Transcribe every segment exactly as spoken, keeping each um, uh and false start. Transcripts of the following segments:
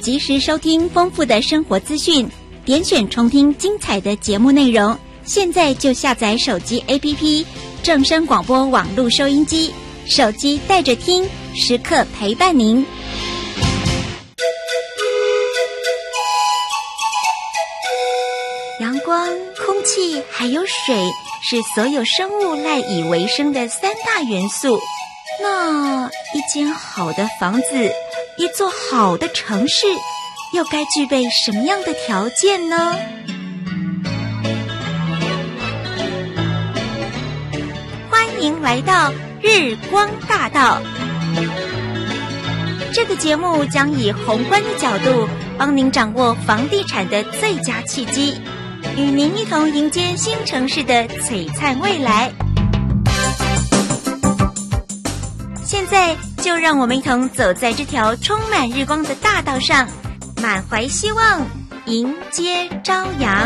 及时收听丰富的生活资讯，点选重听精彩的节目内容。现在就下载手机 A P P 正声广播网络收音机，手机带着听，时刻陪伴您。阳光、空气还有水是所有生物赖以为生的三大元素。那一间好的房子，一座好的城市，又该具备什么样的条件呢？欢迎来到日光大道。这个节目将以宏观的角度，帮您掌握房地产的最佳契机，与您一同迎接新城市的璀璨未来。现在就让我们一同走在这条充满日光的大道上，满怀希望，迎接朝阳。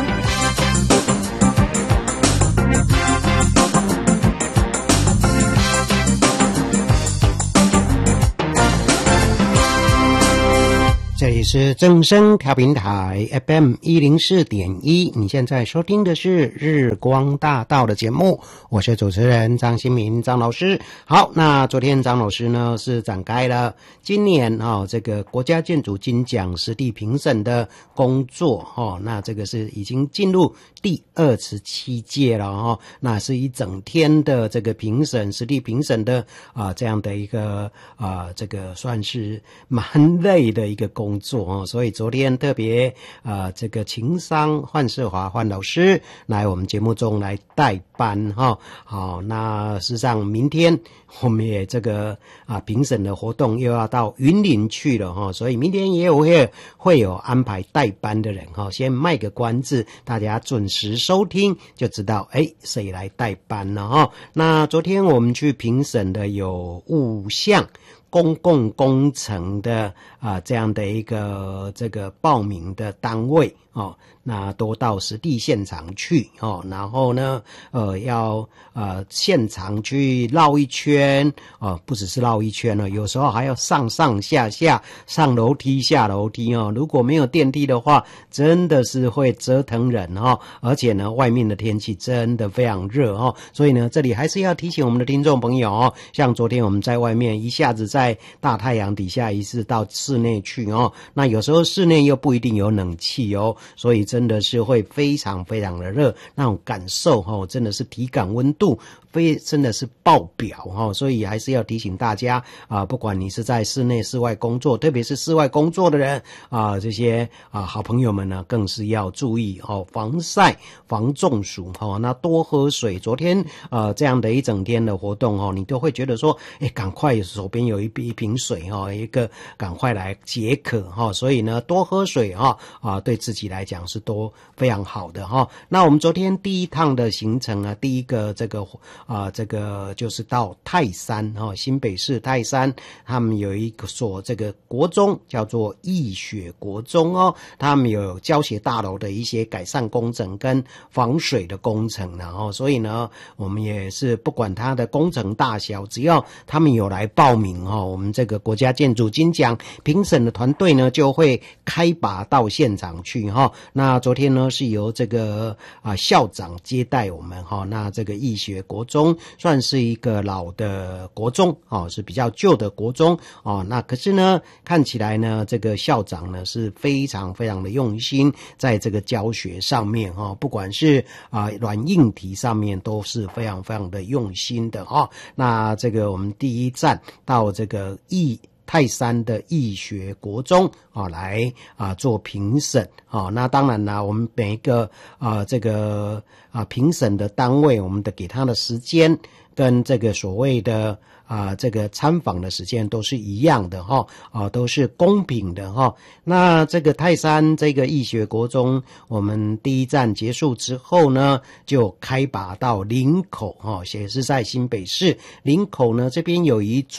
这里是正声调频台 F M 一零四点一，你现在收听的是日光大道的节目，我是主持人张新民张老师。好，那昨天张老师呢是展开了今年哦这个国家建筑金奖实地评审的工作哦，那这个是已经进入第二十七届了哦，那是一整天的这个评审实地评审的啊、呃、这样的一个啊、呃、这个算是蛮累的一个工作工作哦，所以昨天特别呃这个情商范世华范老师来我们节目中来代班哈、哦。好，那事实上明天我们也这个啊评审的活动又要到云林去了哈、哦，所以明天也有会会有安排代班的人哈、哦，先卖个关子，大家准时收听就知道哎谁来代班了哈、哦。那昨天我们去评审的有五项公共工程的啊、呃、这样的一个这个报名的单位哦，那都到实地现场去哦，然后呢呃要呃现场去绕一圈哦，不只是绕一圈哦，有时候还要上上下下，上楼梯下楼梯哦，如果没有电梯的话真的是会折腾人哦，而且呢外面的天气真的非常热哦，所以呢这里还是要提醒我们的听众朋友哦，像昨天我们在外面一下子在大太阳底下，一次到室内去哦，那有时候室内又不一定有冷气哦，所以真的是会非常非常的热，那种感受哦，真的是体感温度非真的是爆表哦，所以还是要提醒大家啊、呃，不管你是在室内室外工作，特别是室外工作的人啊、呃，这些啊、呃、好朋友们呢，更是要注意哦，防晒防中暑哦，那多喝水。昨天呃这样的一整天的活动哦，你都会觉得说，哎，赶快手边有一一瓶水哦，一个赶快来解渴哈、哦，所以呢多喝水哈啊，对自己来讲是都非常好的哈、哦。那我们昨天第一趟的行程啊，第一个这个啊这个就是到泰山哈、哦，新北市泰山，他们有一个所这个国中叫做义学国中哦，他们有教学大楼的一些改善工程跟防水的工程，然后所以呢我们也是不管它的工程大小，只要他们有来报名哦，我们这个国家建筑金奖评审的团队呢就会开拔到现场去哈、哦。那昨天呢是由这个啊校长接待我们哈、哦，那这个义学国中算是一个老的国中哦，是比较旧的国中哦。那可是呢看起来呢这个校长呢是非常非常的用心，在这个教学上面哈、哦，不管是啊软硬体上面都是非常非常的用心的哦。那这个我们第一站到这个义泰山的义学国中啊，来啊做评审啊。那当然啦，我们每一个啊这个啊评审的单位，我们的给他的时间跟这个所谓的啊这个参访的时间都是一样的哈啊，都是公平的哈。那这个泰山这个义学国中，我们第一站结束之后呢，就开拔到林口哈，也是在新北市林口呢这边有一座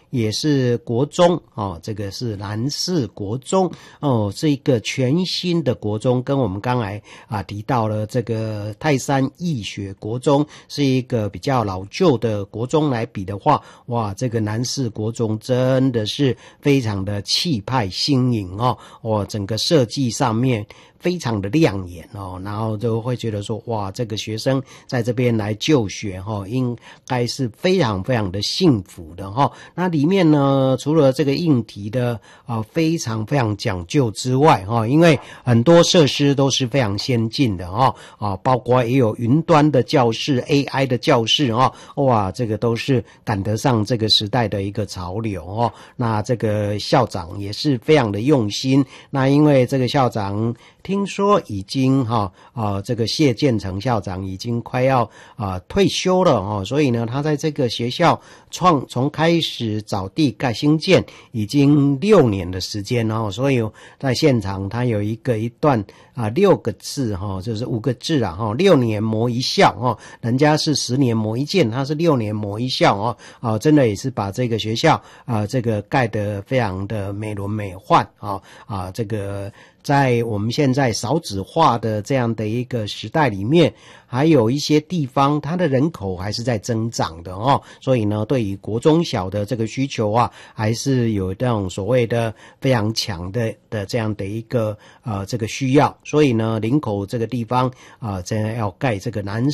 也是国中哦，这个是南市国中哦，是一个全新的国中，跟我们刚才啊提到了这个泰山义学国中是一个比较老旧的国中来比的话，哇，这个南市国中真的是非常的气派新颖哦，哦，整个设计上面非常的亮眼哦，然后就会觉得说，哇，这个学生在这边来就学哈、哦，应该是非常非常的幸福的哈、哦。那里面呢，除了这个硬体的啊、呃、非常非常讲究之外哈、哦，因为很多设施都是非常先进的哈、哦、啊，包括也有云端的教室、A I 的教室哈、哦，哇，这个都是赶得上这个时代的一个潮流哦。那这个校长也是非常的用心，那因为这个校长听说已经哈啊、呃，这个谢建成校长已经快要啊、呃、退休了哦，所以呢，他在这个学校创从开始找地盖新建已经六年的时间哦，所以在现场他有一个一段啊、呃、六个字哈、哦，就是五个字啊哈，六年磨一校哦，人家是十年磨一剑，他是六年磨一校哦，啊、呃，真的也是把这个学校啊、呃、这个盖得非常的美轮美奂啊啊这个。在我们现在少子化的这样的一个时代里面，还有一些地方它的人口还是在增长的哦，所以呢，对于国中小的这个需求啊，还是有这种所谓的非常强的的这样的一个呃这个需要，所以呢，林口这个地方啊、呃，真的要盖这个南